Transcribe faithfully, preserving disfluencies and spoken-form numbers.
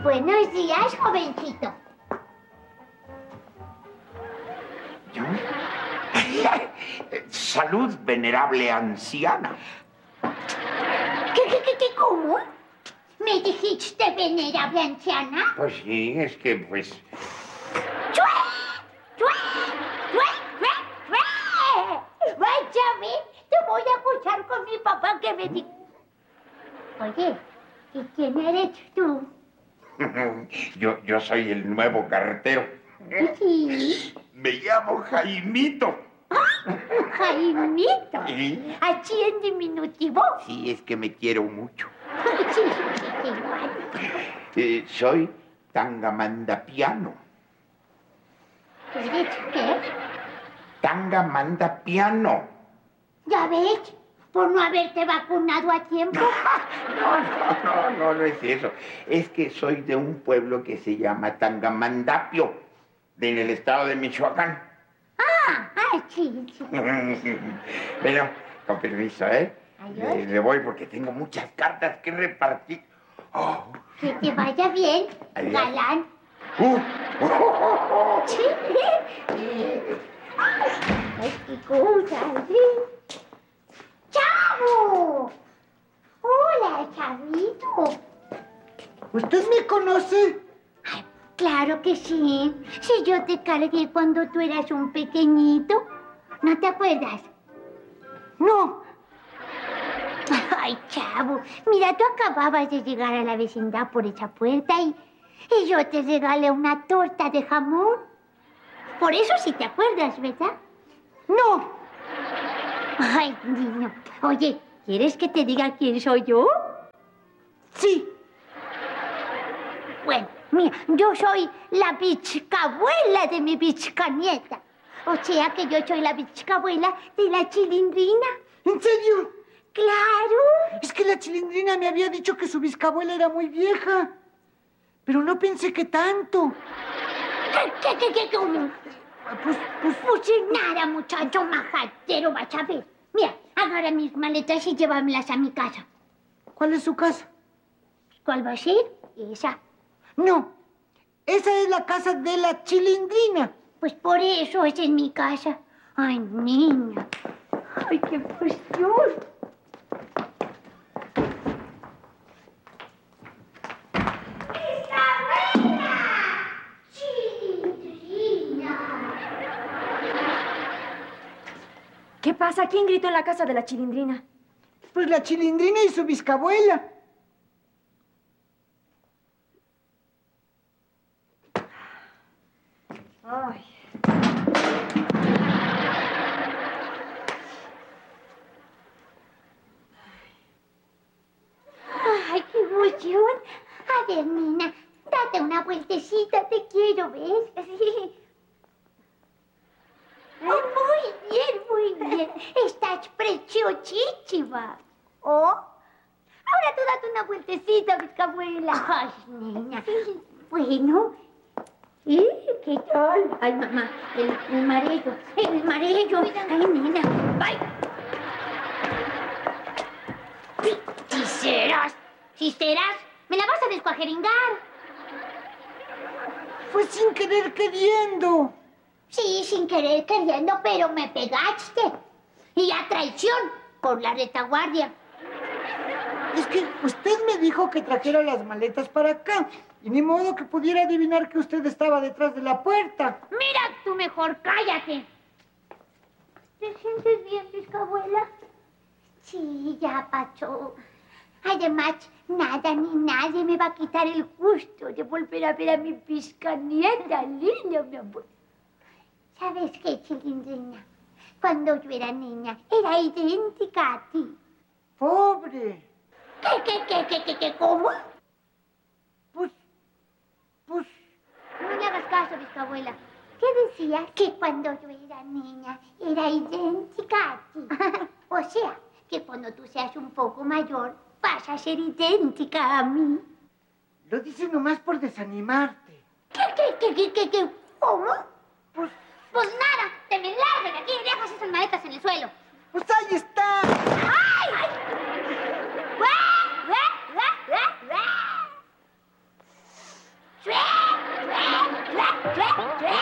Buenos días, jovencito. ¿Yo? Salud, venerable anciana. ¿Qué, qué, qué, qué, cómo? ¿Me dijiste venerable anciana? Pues sí, es que pues... ¡Chue! ¡Chue! ¡Chue! ¡Chue! ¡Chue! Vaya a ver, te voy a acusar con mi papá que me dijo... Oye, ¿y quién eres tú? yo, yo soy el nuevo cartero. Sí. Me llamo Jaimito. ¡Ah! Jaimito. ¿Sí? ¿Así en diminutivo? Sí, es que me quiero mucho. Sí, igual. Eh, soy Tangamandapiano. ¿Eres qué? Tangamandapiano. ¿Ya ves? Por no haberte vacunado a tiempo. No, no, no, no, no es eso. Es que soy de un pueblo que se llama Tangamandapio, en el estado de Michoacán. Ah, ah, sí, sí. Bueno, con permiso, ¿eh? Adiós. Le, le voy porque tengo muchas cartas que repartir. Oh. Que te vaya bien, Adiós. galán. Uh. Sí. Ay, qué cosa, sí. ¡Chavo! Hola, chavito. ¿Usted me conoce? Ay, claro que sí. Si yo te cargué cuando tú eras un pequeñito. ¿No te acuerdas? No. Ay, chavo, mira, tú acababas de llegar a la vecindad por esa puerta y, y yo te regalé una torta de jamón. Por eso sí te acuerdas, ¿verdad? No. Ay, niño. Oye, ¿quieres que te diga quién soy yo? Sí. Bueno, mira, yo soy la bichcabuela de mi bichcanieta. O sea que yo soy la bichcabuela de la Chilindrina. ¿En serio? ¡Claro! Es que la Chilindrina me había dicho que su bisabuela era muy vieja. Pero no pensé que tanto. ¿Qué, qué, qué, qué? qué? Pues, pues... Pues nada, muchacho majatero, vas a ver. Mira, agarra mis maletas y llévamelas a mi casa. ¿Cuál es su casa? ¿Cuál va a ser? Esa. No, esa es la casa de la Chilindrina. Pues por eso esa es mi casa. Ay, niña. Ay, qué emoción. ¿Qué pasa? ¿Quién gritó en la casa de la Chilindrina? Pues la Chilindrina y su bisabuela. Ay. Ay, qué emoción. A ver, nena, date una vueltecita, te quiero, ¿ves? Sí. Oh, muy bien, muy bien. Estás preciosísima. Oh, ahora tú date una vueltecita, bisabuela. Ay, niña. Bueno. ¿Y qué tal? Ay, mamá, el, el mareo, el mareo. Ay, nena, bye. Si serás, si serás, me la vas a descuajeringar. Fue sin querer queriendo. Sí, sin querer queriendo, pero me pegaste. Y a traición, por la retaguardia. Es que usted me dijo que trajera las maletas para acá. Y ni modo que pudiera adivinar que usted estaba detrás de la puerta. Mira, tú mejor cállate. ¿Te sientes bien, bisabuela? Sí, ya pasó. Además, nada ni nadie me va a quitar el gusto de volver a ver a mi biscanieta, linda, mi amor. ¿Sabes qué, Chilindrina? Cuando yo era niña, era idéntica a ti. Pobre. ¿Qué, qué, qué, qué, qué, qué, cómo? Pues, pues... No le hagas caso, bisabuela. ¿Qué decía? Que cuando yo era niña, era idéntica a ti. O sea, que cuando tú seas un poco mayor, vas a ser idéntica a mí. Lo dice nomás por desanimarte. ¿Qué, qué, qué, qué, qué, qué? ¿Cómo? Pues... Pues nada, te me largas de aquí y dejas esas maletas en el suelo. Pues ahí está. ¡Ay! ¡Guau! ¡Guau! ¡Guau! ¡Guau! chue, chue.